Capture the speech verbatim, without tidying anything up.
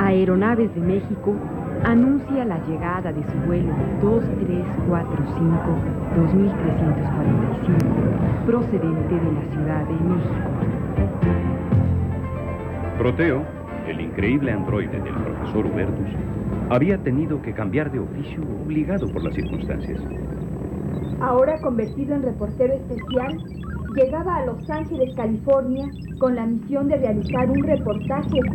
Aeronaves de México anuncia la llegada de su vuelo dos tres cuatro cinco dos mil trescientos cuarenta y cinco procedente de la Ciudad de México. Proteo, el increíble androide del profesor Hubertus, había tenido que cambiar de oficio obligado por las circunstancias. Ahora convertido en reportero especial, llegaba a Los Ángeles, California, con la misión de realizar un reportaje